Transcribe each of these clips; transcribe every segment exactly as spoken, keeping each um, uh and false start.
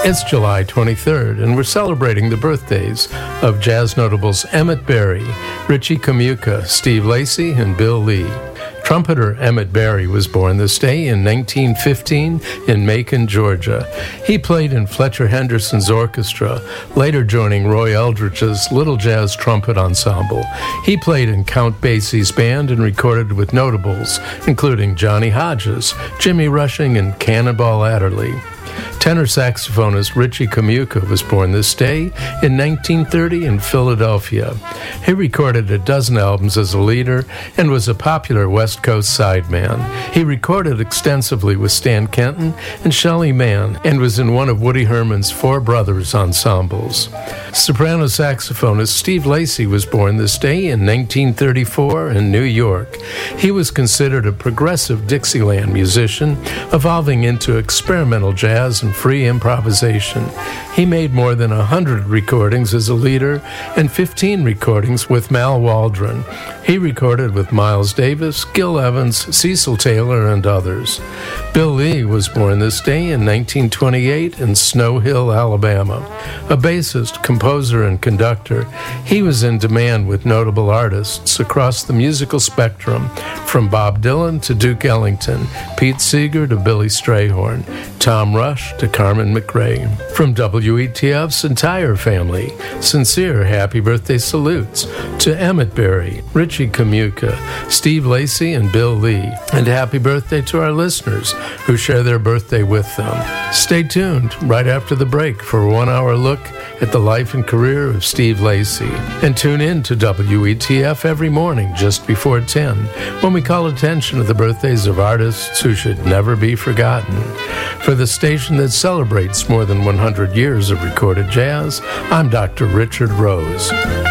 It's July twenty-third, and we're celebrating the birthdays of jazz notables Emmett Berry, Richie Kamuka, Steve Lacy, and Bill Lee. Trumpeter Emmett Berry was born this day in nineteen fifteen in Macon, Georgia. He played in Fletcher Henderson's orchestra, later joining Roy Eldridge's Little Jazz Trumpet Ensemble. He played in Count Basie's band and recorded with notables, including Johnny Hodges, Jimmy Rushing, and Cannonball Adderley. Tenor saxophonist Richie Kamuka was born this day in nineteen thirty in Philadelphia. He recorded a dozen albums as a leader and was a popular West Coast sideman. He recorded extensively with Stan Kenton and Shelley Mann and was in one of Woody Herman's Four Brothers ensembles. Soprano saxophonist Steve Lacy was born this day in nineteen thirty-four in New York. He was considered a progressive Dixieland musician, evolving into experimental jazz and free improvisation. He made more than one hundred recordings as a leader and fifteen recordings with Mal Waldron. He recorded with Miles Davis, Gil Evans, Cecil Taylor, and others. Bill Lee was born this day in nineteen twenty-eight in Snow Hill, Alabama. A bassist, composer, and conductor, he was in demand with notable artists across the musical spectrum, from Bob Dylan to Duke Ellington, Pete Seeger to Billy Strayhorn, Tom Rush to Carmen McRae. From W E T F's entire family, sincere happy birthday salutes to Emmett Berry, Richie Kamuka, Steve Lacy, and Bill Lee. And happy birthday to our listeners who share their birthday with them. Stay tuned right after the break for a one-hour look at the life and career of Steve Lacy. And tune in to W E T F every morning just before ten when we call attention to the birthdays of artists who should never be forgotten. For the station that celebrates more than one hundred years of recorded jazz, I'm Doctor Richard Rose.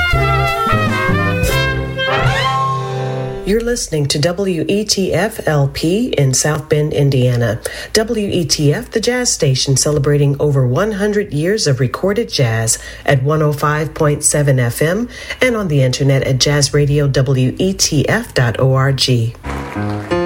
You're listening to W E T F L P in South Bend, Indiana. W E T F, the jazz station celebrating over one hundred years of recorded jazz at one oh five point seven F M and on the internet at jazz radio W E T F dot org.